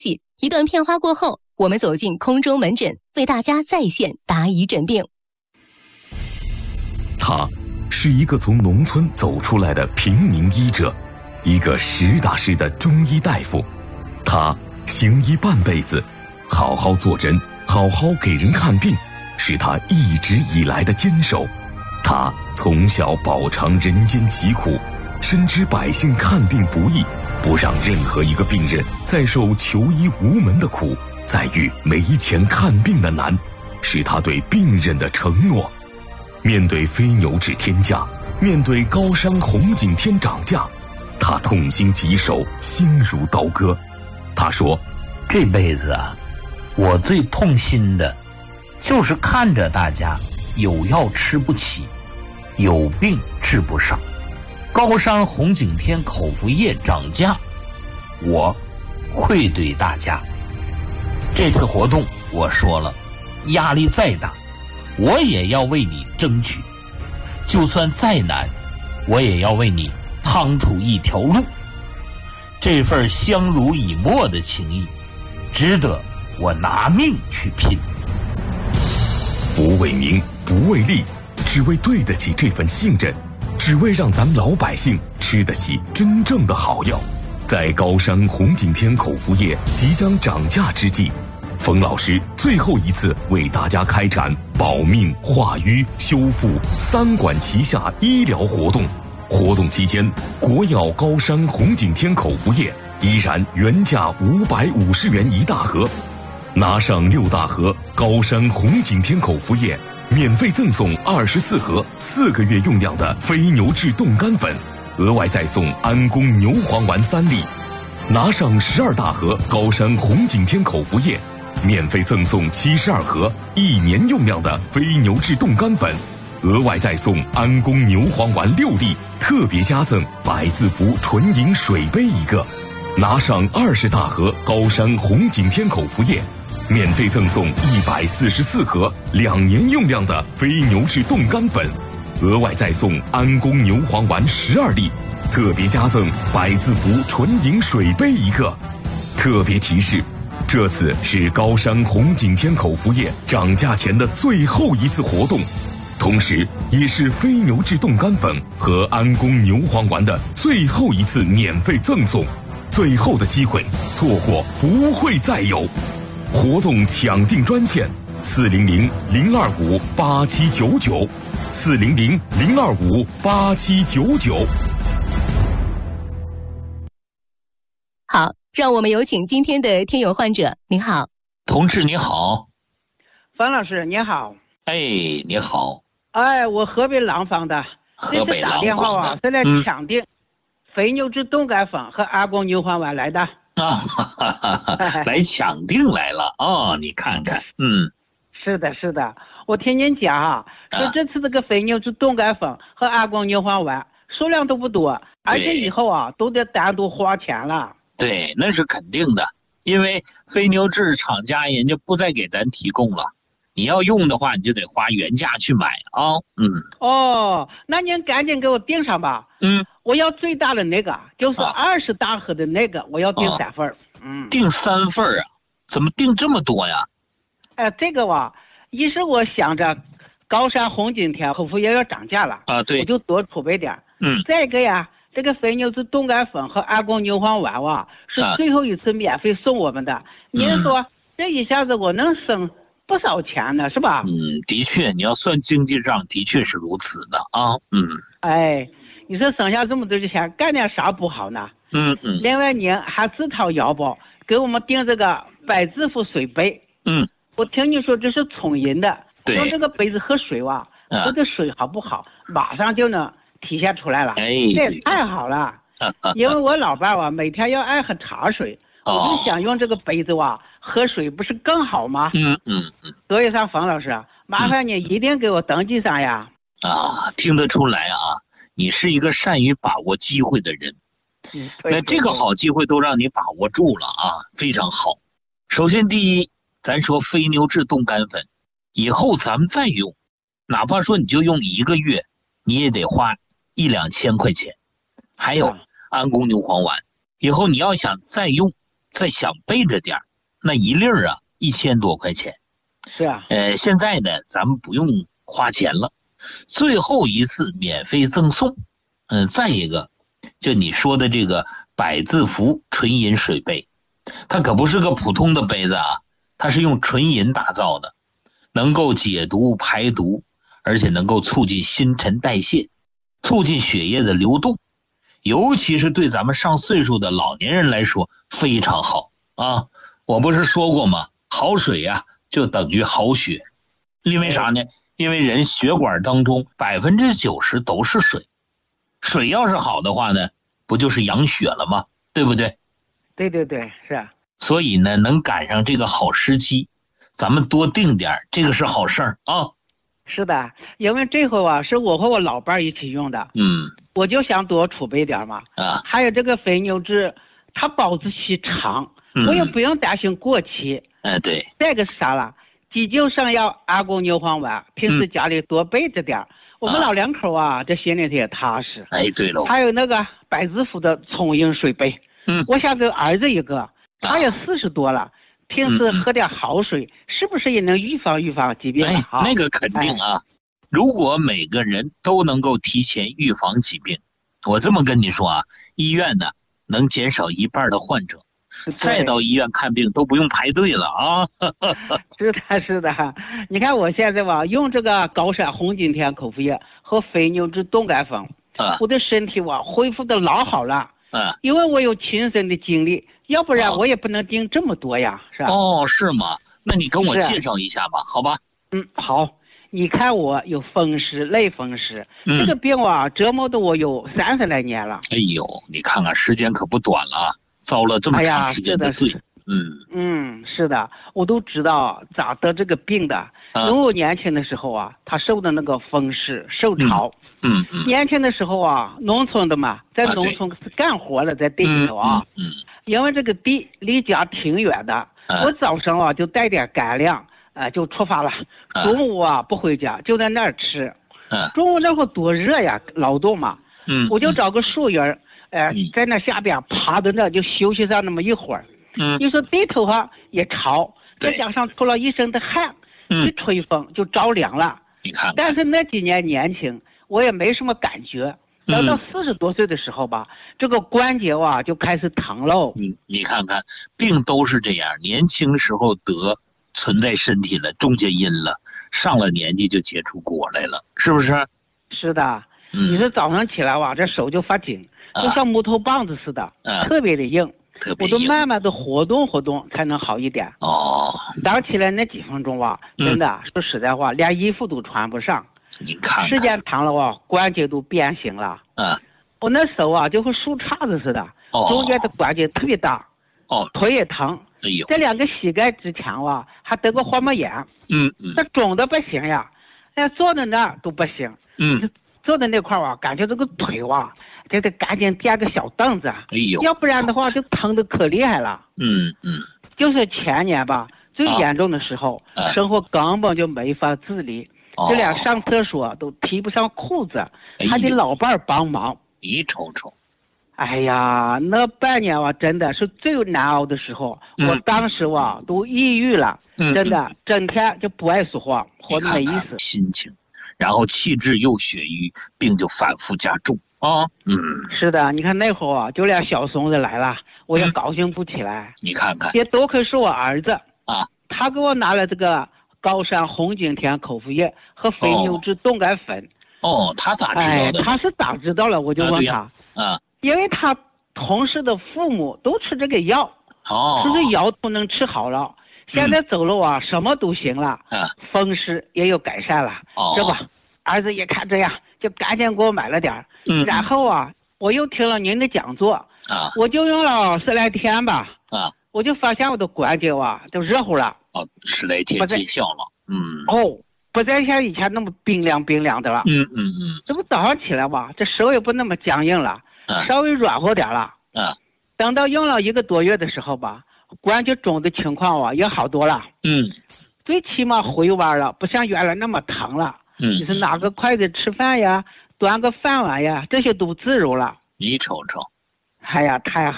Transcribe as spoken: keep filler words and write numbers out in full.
一段片花过后，我们走进空中门诊，为大家在线答疑诊病。 他是一个从农村走出来的平民医者，一个实打实的中医大夫。他行医半辈子，好好做诊，好好给人看病，是他一直以来的坚守。他从小饱尝人间疾苦，深知百姓看病不易，不让任何一个病人再受求医无门的苦，再遇没钱看病的难，是他对病人的承诺。面对飞牛至天价，面对高山红景天涨价，他痛心疾首，心如刀割。他说， 这辈子啊，我最痛心的就是看着大家有药吃不起，有病治不上，高山红景天口服液涨价，我愧对大家。这次活动我说了，压力再大我也要为你争取，就算再难我也要为你趟出一条路。这份相濡以沫的情谊值得我拿命去拼。 不为名，不为利，只为对得起这份信任，只为让咱老百姓吃得起真正的好药。在高山红景天口服液即将涨价之际，冯老师最后一次为大家开展保命、化瘀、修复三管齐下医疗活动。活动期间，国药高山红景天口服液依然原价五百五十元一大盒，拿上六大盒高山红景天口服液，免费赠送二十四盒四个月用量的飞牛治冻干粉，额外再送安宫牛黄丸三粒。拿上十二大盒高山红景天口服液，免费赠送七十二盒一年用量的飞牛治冻干粉，额外再送安宫牛黄丸六粒，特别加赠百字符纯饮水杯一个。拿上二十大盒高山红景天口服液，免费赠送一百四十四盒两年用量的飞牛治冻干粉，额外再送安宫牛黄丸十二粒，特别加赠百字符纯饮水杯一个。特别提示，这次是高山红景天口服液涨价前的最后一次活动，同时也是飞牛治冻干粉和安宫牛黄丸的最后一次免费赠送。最后的机会，错过不会再有。活动抢订专线：四零零零二五八七九九，四零零零二五八七九九。 好，让我们有请今天的听友患者。您好， 同志你好。 方老师你好。 哎，你好。 哎，我河北廊坊的， 河北廊坊的， 这次打电话啊，现在抢订肥牛治冻干粉和安宫牛黄丸来的啊，哈哈哈哈来抢订来了哦，你看看，嗯， 是的，是的，我听您讲啊，说这次这个肥牛治冻干粉和安宫牛黄丸数量都不多，而且以后啊都得单独花钱了。 对，那是肯定的，因为肥牛治厂家人家不再给咱提供了。你要用的话，你就得花原价去买啊。嗯。 哦，那您赶紧给我订上吧。 嗯。 我要最大的那个，就是二十大盒的那个，我要订三份。嗯。 订三份啊？怎么订这么多呀？ 哎、呃，这个吧，一是我想着高山红景天口服液要涨价了啊，对， 我就多储备点。 嗯。 再一个呀，这个肥牛治冻干粉和安宫牛黄丸啊，是最后一次免费送我们的。啊、您说、嗯、这一下子我能省不少钱呢，是吧？ 嗯，的确，你要算经济账，的确是如此的啊。嗯， 哎，你说省下这么多的钱，干点啥不好呢？ 嗯嗯。 另外，您还自掏腰包给我们订这个百字符水杯。 嗯。 我听你说这是冲饮的， 对， 用这个杯子喝水哇， 啊、 喝的水好不好，马上就能体现出来了。 哎， 这也太好了。因为我老伴儿啊，每天要爱喝茶水。 哦、 我就想用这个杯子哇喝水，不是更好吗？ 嗯嗯嗯。 所以说房老师，麻烦你一定给我登记上呀。 啊，听得出来啊，你是一个善于把握机会的人。 嗯， 那这个好机会都让你把握住了啊，非常好。首先第一，咱说飞牛治冻干粉，以后咱们再用，哪怕说你就用一个月，你也得花一两千块钱。还有安宫牛黄丸，以后你要想再用， 再想备着点，那一粒儿啊一千多块钱。 是啊。 呃，现在呢，咱们不用花钱了，最后一次免费赠送。嗯、呃，再一个，就你说的这个百字符纯银水杯，它可不是个普通的杯子啊，它是用纯银打造的，能够解毒排毒，而且能够促进新陈代谢，促进血液的流动，尤其是对咱们上岁数的老年人来说非常好啊。我不是说过吗？好水呀、啊，就等于好血。因为啥呢？因为人血管当中百分之九十都是水，水要是好的话呢，不就是养血了吗？对不对？ 对对对，是啊。 所以呢，能赶上这个好时机，咱们多订点，这个是好事儿啊。 是的，因为这回啊是我和我老伴一起用的， 嗯， 我就想多储备点嘛。 啊， 还有这个肥牛脂，它保质期长， 嗯、 我也不用担心过期。 哎，对。 这个是啥了？急救上药阿公牛黄丸，平时家里多备着点、嗯、我们老两口啊，啊这心里头也踏实。 哎，对喽。 还有那个百字符的聪银水杯， 嗯， 我想给儿子一个，他也四十多了。啊，平时喝点好水，嗯、是不是也能预防预防疾病？ 哎，那个肯定啊！哎、如果每个人都能够提前预防疾病，我这么跟你说啊，医院呢能减少一半的患者，再到医院看病都不用排队了啊！ 是的，是的。你看我现在吧，用这个高山红景天口服液和肥牛脂冻干粉，啊、我的身体哇恢复的老好了。 啊， 因为我有亲身的经历，要不然我也不能订这么多呀，是吧？ 哦，是吗？那你跟我介绍一下吧，好吧？ 嗯，好。你看我有风湿、类风湿， 嗯、 这个病啊折磨的我有三十来年了。 哎呦，你看看时间可不短了，遭了这么长时间的罪。哎、嗯嗯，是的，我都知道咋得这个病的。 啊、 因为我年轻的时候啊，他受的那个风湿、受潮。 嗯嗯嗯， 年轻的时候啊，农村的嘛，在农村是干活了，在地里头啊。 嗯。嗯因为这个地离家挺远的， 啊、 我早上啊就带点干粮，呃，就出发了。 啊、 中午啊不回家，就在那儿吃。 啊、 中午那会多热呀，劳动嘛。 嗯。 我就找个树荫儿，呃， 嗯、 在那下边趴在那就休息上那么一会儿。 嗯。 你说地头上也潮，再加上出了一身的汗， 嗯、 一吹风就着凉了。 你看看。 但是那几年年轻，我也没什么感觉。等到四十多岁的时候吧，嗯、这个关节啊就开始疼喽。 你你看看，病都是这样，年轻时候得，存在身体了，种下因了，上了年纪就结出果来了，是不是？ 是的， 嗯、 你这早上起来哇，这手就发紧，就像木头棒子似的， 啊、 特别的硬， 特别硬， 我都慢慢的活动活动才能好一点。 哦， 早上起来那几分钟哇，真的、嗯、说实在话，连衣服都穿不上。 你看看， 时间长了啊，关节都变形了。 嗯， 我那手啊就和树杈子似的， 哦、 中间的关节特别大。 哦， 腿也疼。 哎呦， 这两个膝盖之前啊，还得过花膜炎。 嗯嗯， 这肿的不行呀，哎，坐在那儿都不行。 嗯， 坐在那块儿啊，感觉这个腿哇，就得赶紧垫个小凳子。 哎呦， 要不然的话就疼的可厉害了。 嗯嗯， 就是前年吧，最严重的时候， 啊、 生活根本就没法自理。就连上厕所都提不上裤子， 哎、 还得老伴儿帮忙。 你瞅瞅， 哎呀，那半年啊，真的是最难熬的时候。 嗯、 我当时啊，都抑郁了， 嗯、 真的，整天就不爱说话，活得没意思。 看看心情，然后气滞又血瘀，病就反复加重啊。嗯， 是的，你看那会儿啊，就连小松子来了，我也高兴不起来。 嗯、你看看， 也多亏是我儿子啊， 他给我拿了这个高山红景天口服液和肥牛脂冻干粉。 哦，哦他咋知道的？ 哎，他是咋知道了？我就问他。 啊，啊因为他同事的父母都吃这个药， 哦， 吃这药都能吃好了。现在走路啊，嗯、什么都行了， 啊， 风湿也有改善了， 哦， 这不，儿子一看这样，就赶紧给我买了点。 嗯， 然后啊，我又听了您的讲座， 啊， 我就用了十来天吧， 啊， 我就发现我的关节啊都热乎了。 哦，十来天见效了，嗯， 哦，不再像以前那么冰凉冰凉的了， 嗯嗯嗯， 这不早上起来吧，这手也不那么僵硬了， 啊、 稍微软和点了， 啊， 等到用了一个多月的时候吧，关节肿的情况啊也好多了， 嗯， 最起码回弯了，不像原来那么疼了， 嗯， 就是拿个筷子吃饭呀，端个饭碗呀，这些都自如了。 你瞅瞅， 哎呀，太好。